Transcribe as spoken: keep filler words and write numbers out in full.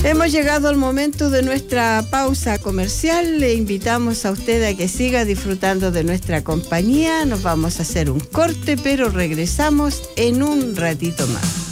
Hemos llegado al momento de nuestra pausa comercial. Le invitamos a usted a que siga disfrutando de nuestra compañía. Nos vamos a hacer un corte, pero regresamos en un ratito más.